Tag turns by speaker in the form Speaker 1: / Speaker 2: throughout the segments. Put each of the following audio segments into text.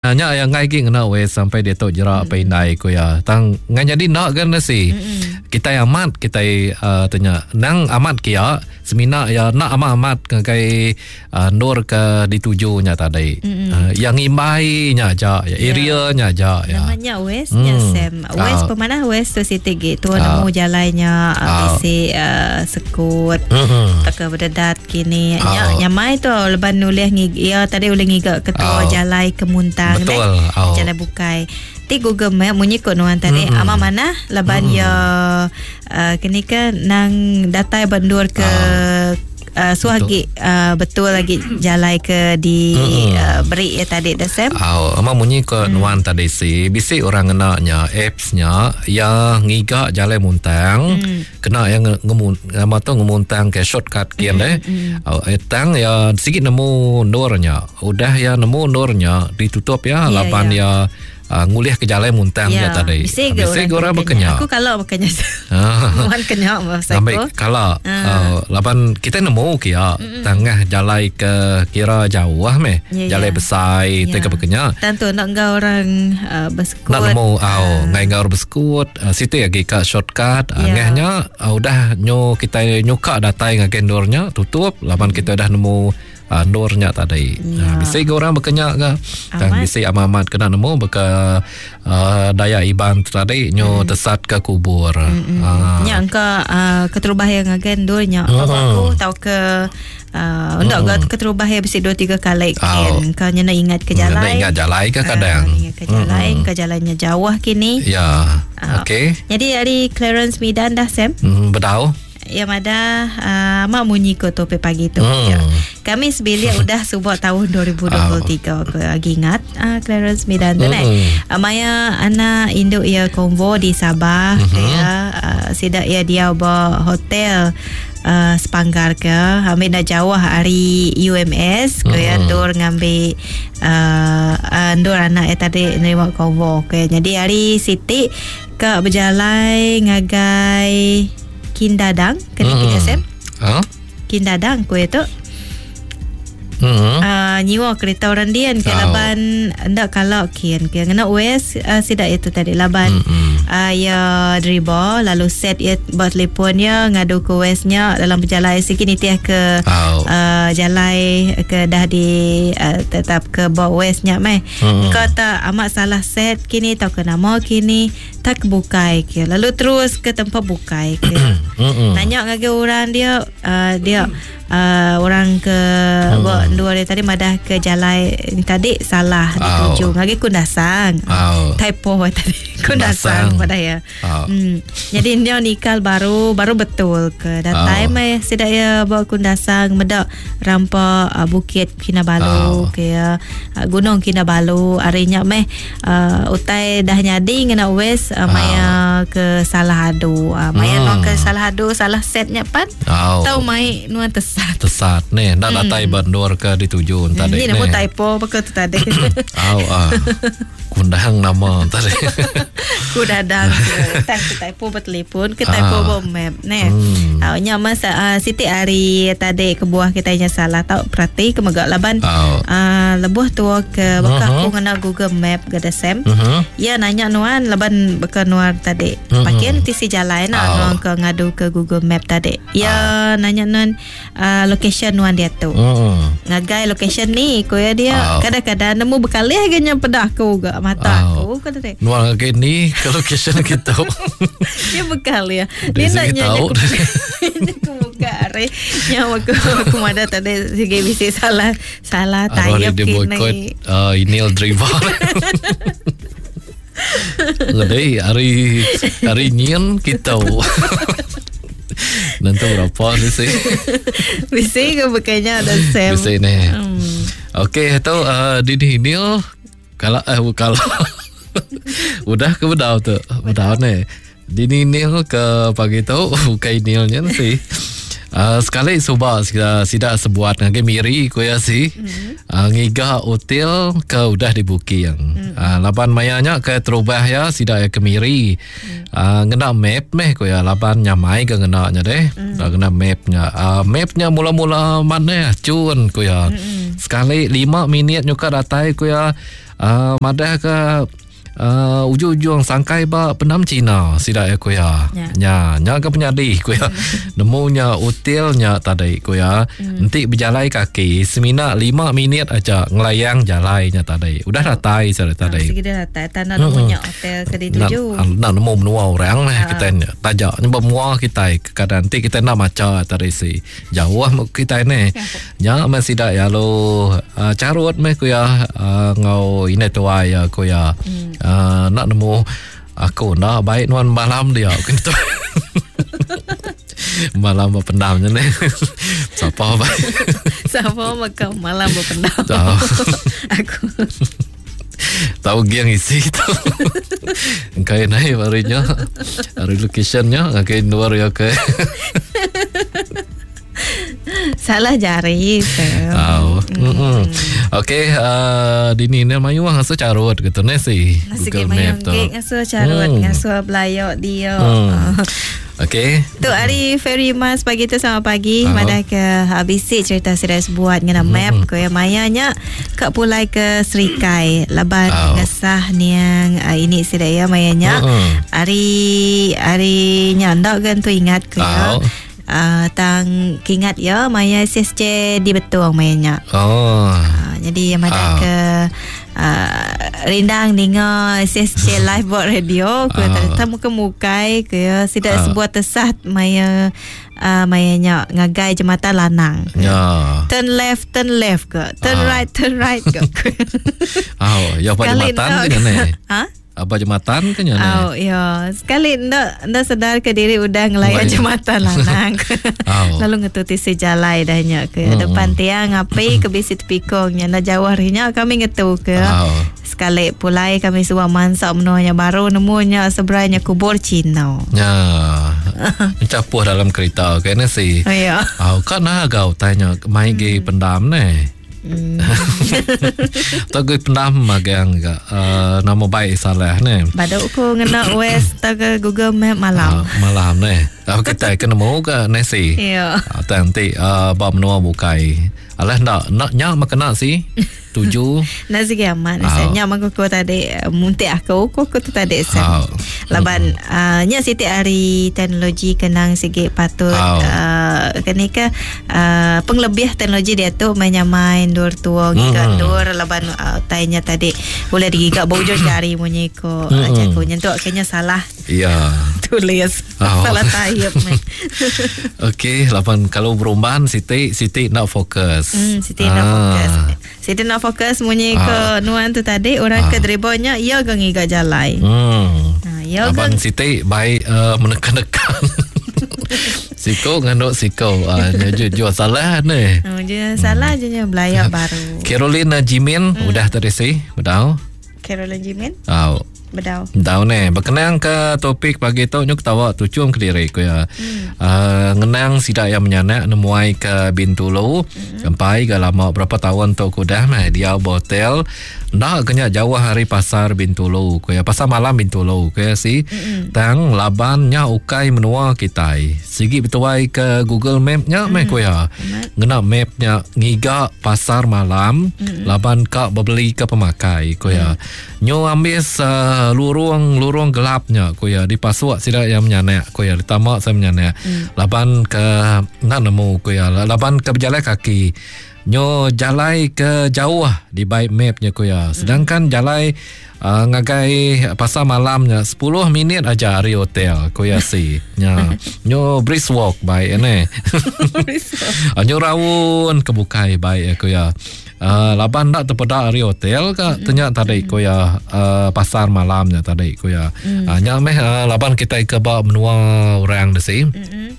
Speaker 1: Hanya yang ngai gi ngena we sampai dia tok jerak apa indai ko ya. Tang ngai jadi nak kan si. Kita amat kita tanya nang amat kia semina ya nak amat kai nur ke ditujunya tadi. Yang imbai nya aja ya area nya aja ya.
Speaker 2: Namanya West nya Sam. West pemanah West tu City Gate tu nemu jalannya bisi sekut. Tak berdedat kini nya mai tu leban nulis ya tadi boleh ngigak ketua jalan Kemuntang
Speaker 1: betul.
Speaker 2: Jalan Bukai. Ti Google Map munyi ko nuan tadi ama mana leban ya kini kan nang datai bandur ke suagi betul lagi jalan ke di beri ya tadi dah Sam.
Speaker 1: Ama munyi ko nuan tadi si bisi orang kenanya apps-nya yang ngigak jalan Muntang kena yang ama tu ngemuntang ke shortcut kian deh. Etang ya sikit nemu nornya. Udah ya nemu nornya ditutup ya lapan ya nguliah ke jalan Muntang ya tadi.
Speaker 2: Bisi
Speaker 1: orang berkenyak.
Speaker 2: Aku kalau berkenyak. Muan kenyak masa
Speaker 1: aku. Kalau lapan kita nemu kia tengah jalan ke kira jauh meh. Jalan besar ke berkenyak.
Speaker 2: Tentu nak ngau orang berskut.
Speaker 1: Nak nemu ngai ngau berskut. Situ ya ke shortcut. Ngahnya udah kita nyuka datai ngagen dornya tutup. Lapan kita dah nemu nornya tadi. Bisa orang berkenyak ke. Dan bisa amat kena nemu beka daya iban tadi nyo tesat ke kubur.
Speaker 2: Nya angka keterubah yang agen dornya. Aku tahu ke enggak keterubah yang bisa 2-3 kali kan. Kalau nak ingat ke jalan.
Speaker 1: Nak ingat jalan ke kadang.
Speaker 2: Ingat ke jalan ke jalannya jauh kini.
Speaker 1: Ya. Okey.
Speaker 2: Jadi hari clearance midan dah Sam.
Speaker 1: Bedau.
Speaker 2: Ya mada mak munyi ko tope pagi tu ya. Kami sebelia udah sebuah tahun 2023 aku lagi ingat clearance midan tu maya anak induk ya konvo di Sabah ya sidak ya dia bawa hotel Sepanggar ke ambil dah jauh hari UMS ke ya dor ngambil dor anak tadi nerima konvo ke jadi hari Siti ke berjalan ngagai Kindadang kena kita Sam Kindadang kue tu nyiwa kereta orang dian ke laban ndak kalau kian kena West sidak itu tadi laban ya driba lalu set ya buat telefonnya ngadu ke Westnya dalam perjalanan sikit tiah ke jalan ke dah di tetap ke bawah Westnya meh kata amat salah set kini tak ke nama kini tak bukai ke lalu terus ke tempat bukai ke nanya ngage orang dia orang ke dua dia tadi madah ke jalan tadi salah dituju ngage Kundasang typo tadi Kundasang pada ya jadi dia nikal baru betul ke datai mai sidak ya bawa Kundasang medak rampa Bukit Kinabalu ke Gunung Kinabalu arinya meh utai dah nyadi ngena West maya ke Salahado maya no ke Salahado salah setnya pan tahu mai nuan tesat
Speaker 1: nih ndak datai bandor ke dituju tadi
Speaker 2: ini nama typo pakai tu tadi Kundang nama tadi Kundang tak typo bertelefon ke typo bawa map nih awaknya masa Siti hari tadi ke buah kita nya salah tahu perhati ke megak laban lebuh tua ke bakal aku kena Google Map ke Sam ya nanya nuan laban bakal nuan tadi pakaian tisi jalan nuan ke ngadu ke Google Map tadi ya nanya nuan location nuan dia tu ngagai location ni ko ya dia kadang-kadang nemu bekali agaknya pedah aku juga mata aku kata deh
Speaker 1: nuan ngagai ni ke location kita
Speaker 2: dia bekal ya dia nanya aku buka are nyawa aku mada tadi sige bisi salah tayap kini
Speaker 1: inil driver ngedai hari nyian kita nanti berapa sih
Speaker 2: bisa ke bekanya ada Sam
Speaker 1: bisa nih okey itu di Nil kalau udah ke bedau tu bedau nih di Nil ke pagi tu bukai Nilnya sih sekali cuba sidak sebuat ngage miri ko ya si ngiga hotel ke udah dibuki yang laban mayanya ke terubah ya sidak ya ke miri ngena map meh ko ya laban nyamai ke ngena nya deh ngena mapnya mula-mula mana ya cun ko ya sekali 5 minit nyuka datai ko ya madah ke ujung-ujung sangkai ba penam Cina sida kuya. Nya ke penyadi kuya. Nemunya hotelnya tadi kuya. Nanti berjalan kaki semina 5 minit aja ngelayang jalannya tadi. Udah datai sore tadi.
Speaker 2: Segede datai tanah nemunya hotel ke dituju.
Speaker 1: Nak nemu menua orang lah kita nya. Tajak nyoba mua kita kadang nanti kita nak maca tadi si. Jauh kita ni. Nya masih dak ya lo carut me kuya ngau ini tua ya kuya. Nak nemu aku nak baik nuan malam dia gitu. Malam berpendamnya ni. Siapa baik?
Speaker 2: Siapa makam malam berpendam? Aku
Speaker 1: tahu yang isi tu. Engkai naik harinya, hari locationnya, engkai luar ya ke.
Speaker 2: Salah jari.
Speaker 1: Okey, dini ni mayu ngaso carut gitu ni si
Speaker 2: Google Map tu. Ngaso carut, ngaso belayok dia.
Speaker 1: Okey.
Speaker 2: Tu hari Ferry Mas pagi tu sama pagi madah ke habis cerita serius buat ngena map ko yang mayanya kak pulai ke Serikai laban ngesah niang ini sidaya mayanya hari nyandak kan tu ingat ko ya. Tang kingat ya maya SSC di betul mayanya. Jadi yang ada ke rindang dengar SSC live board radio ke tamu ke mukai ke tidak sebuah tesat maya mayanya ngagai jembatan lanang. Turn left ke. Turn right ke.
Speaker 1: Ya apa jembatan kan ni? Apa jembatan kan ya?
Speaker 2: Ya. Sekali ndak sedar ke diri udah ngelayan jembatan lanang. Lalu ngetuti sejalai dahnya ke depan tiang ngapai ke bisit pikongnya na jauh harinya kami ngetu ke. Sekali pulai kami suah mansak menuanya baru nemunya seberanya kubur Cina.
Speaker 1: Ya. Mencapuh dalam kereta kena sih.
Speaker 2: Ya.
Speaker 1: Kan agak tanya mai ge pendam ni. Tak gue pernah magang nama baik salah ni.
Speaker 2: Baduk ko ngena west tak Google Map malam.
Speaker 1: Malam ni. Kita kena mau ke nasi.
Speaker 2: Ya.
Speaker 1: Nanti bab menua bukai. Alah nak nyak makan nasi. 7
Speaker 2: nasi kiamat nasinya mak ko tadi munti aku ko tadi sen. Laban nya siti hari teknologi kenang sigi patut kenika penglebih teknologi dia tu menyamain dur tua giga dur laban tanya tadi boleh digiga bujur jari munyi ko aku nyentuh kayaknya salah.
Speaker 1: Iya.
Speaker 2: Tulis salah tayap.
Speaker 1: Okey, lapan kalau perubahan Siti nak fokus.
Speaker 2: Siti nak fokus. Siti nak fokus munyi ke nuan tu tadi orang ke dribonya ia gangiga jalai. Ya
Speaker 1: Abang Siti baik menekan-nekan. Siko nganduk siko. Jujur salah ni.
Speaker 2: Salah je belayak baru.
Speaker 1: Caroline Jimin udah terisi, betul?
Speaker 2: Caroline Jimin? Bedau
Speaker 1: ni berkenang ke topik pagi tu nyuk tawa tu cium ke diri ko ya. Ngenang sidak yang menyanak nemuai ke Bintulu sampai ke lama berapa tahun tu ko dah dia hotel ndak kenya jauh hari pasar Bintulu ko ya pasar malam Bintulu ko ya si tang labannya ukai menua kitai sigi betuai ke Google Map-nya ko ya ngena map-nya ngiga pasar malam laban ka beli ke pemakai ko ya nyo ambil lurung gelapnya ko ya di pasuak sida yang menyanak ko ya ditama saya menyanak laban ke nak nemu ko ya laban ke berjalan kaki nyo jalai ke jauh di baik mapnya ko ya sedangkan jalai ngagai pasar malamnya 10 minit aja hari hotel ko ya si nya nyo brisk walk baik ni nyo rawun kebukai baik ko ya laban tak terpedak hari hotel ke ternyata tadi ko ya pasar malamnya tadi ko ya nya meh laban kita ke ba menua orang de si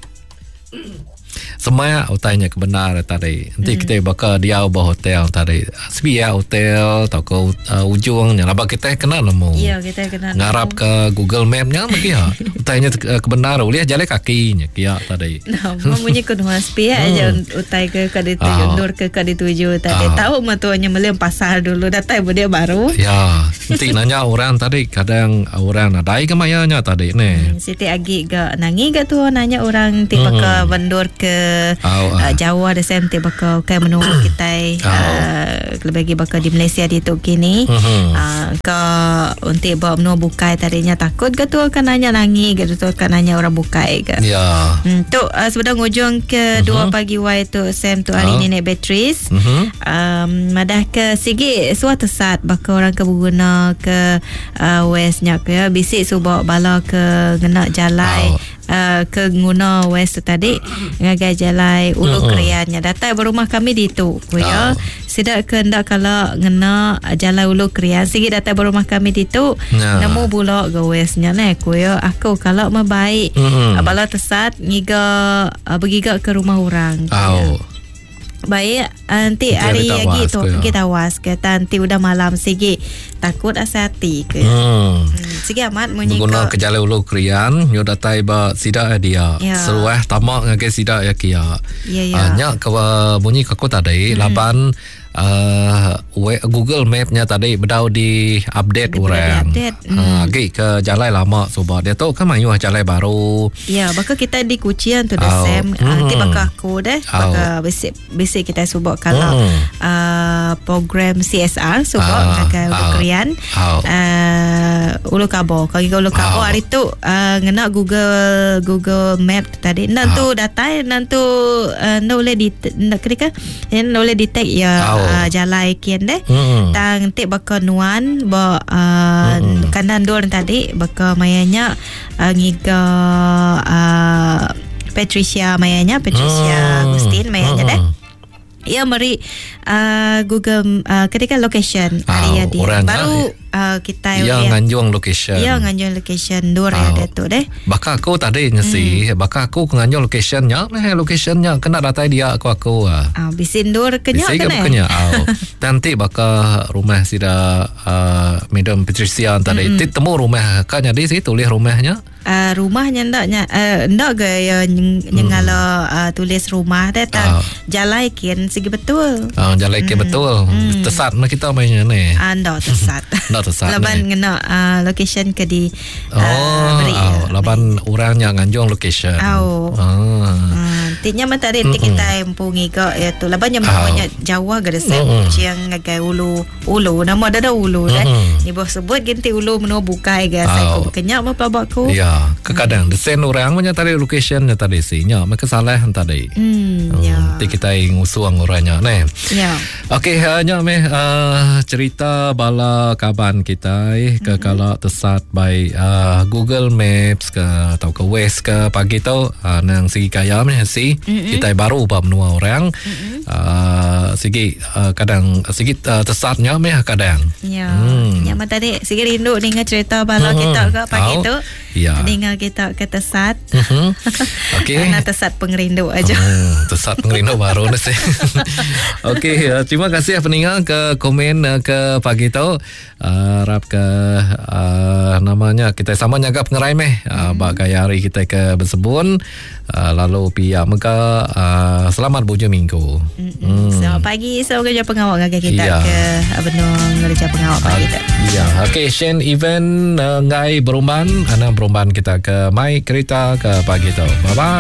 Speaker 1: semua utainya kebenar tadi nanti kita bakal dia bawa hotel tadi sebiar hotel atau ke ujungnya laban kita kena nemu
Speaker 2: kita kena
Speaker 1: ngarap ke Google Map-nya mungkin ya utainya kebenar lihat jalan kakinya kia tadi
Speaker 2: bunyi kedua sebiar aja utai ke kadi tundur ke kadi tuju tadi tahu matuanya melihat pasar dulu datang dia baru
Speaker 1: ya nanti nanya orang tadi kadang orang ada ke mayanya tadi ni
Speaker 2: Siti agi ga nangi ga tu nanya orang tiba ke vendor ke Jawa ada sem te bakal kai menurut kita lebih bakal di Malaysia di tu kini ke untuk bawa menua bukai tadinya takut ke tu akan nanya nangis ke tu akan nanya orang bukai ke tu sebenarnya ngujung ke 2 pagi wai tu sem tu hari ni naik batteries madah ke sigi suatu saat bakal orang ke berguna ke westnya ke bisik subak bala ke genak jalai ke guna west tu tadi ngagai jalai Ulu Kriannya datang berumah kami di tu ya sidak ke ndak kalau ngena jalai Ulu Krian sigi datang berumah kami di tu nemu bulak ke westnya ku ya aku kalau membaik bala tesat ngiga bergigak ke rumah orang baik nanti hari lagi tu kita awas ke nanti udah malam sigi takut asati ke sigi amat
Speaker 1: guna ke Jalai Ulu Krian yo datai ba sida dia seluah tamak ngake sida ya kia nya ke bunyi ke kota dai laban Google Map-nya tadi bedau di update orang. Agi ke jalai lama sebab dia tahu kan mayu jalai baru.
Speaker 2: Ya, bakal kita di Kucian tu dah sem. Nanti bakal aku deh. Bakal basic kita sebab kalau program CSR sebab bakal Ulu Krian. Ulu Kabo. Kalau Ulu Kabo hari tu ngena Google Map tadi. Nantu data nantu boleh di nak ketika boleh detect ya jalai kian deh tang te bakal nuan ba kanan dor tadi bakal mayanya ngiga Patricia Agustin mayanya deh ia mari Google ketika location area dia baru kita
Speaker 1: nganjung location
Speaker 2: dor ada tu deh
Speaker 1: baka aku tadi nyesi baka aku nganjung locationnya kena datai dia aku
Speaker 2: bisin dor kenya
Speaker 1: nanti baka rumah sida Madam Patricia tadi temu rumah kan jadi sih tulis rumahnya
Speaker 2: rumahnya ndak gaya nyengala tulis rumah deh jalai kian segi betul
Speaker 1: jalai kian betul tesat nak kita mainnya ni
Speaker 2: ndak tesat laban ngena location ke di
Speaker 1: laban orangnya nganjung location
Speaker 2: tinya mata tadi kita empungi ke itu laban yang banyak Jawa gada yang ngagai ulu nama ada ulu dah ni bos sebut ganti ulu menua bukai ga saya ko kenyak apa babakku
Speaker 1: kadang desen orang punya tadi locationnya tadi sinya mereka salah tadi nanti kita ngusuang orangnya ni okey hanya cerita bala kaban kita ke kalau tesat by Google Maps ke atau ke West ke pagi tu nang segi kaya si kita baru pa menua orang segi kadang segi tesatnya kadang
Speaker 2: yang tadi segi rindu dengan cerita bala kita ke pagi tu dengan kita ke tesat karena tesat pengerindu aja
Speaker 1: tesat pengerindu baru nasi okey terima kasih peninggal ke komen ke pagi tu harap ke namanya kita sama jaga pengerai bagai hari kita ke bersebun lalu pihak mereka selamat bujuk minggu
Speaker 2: selamat pagi kerja pengawal kita ke Benung kerja pengawal pagi kita
Speaker 1: okey Shen event ngai berumban kita ke mai kereta ke pagi tu bye bye.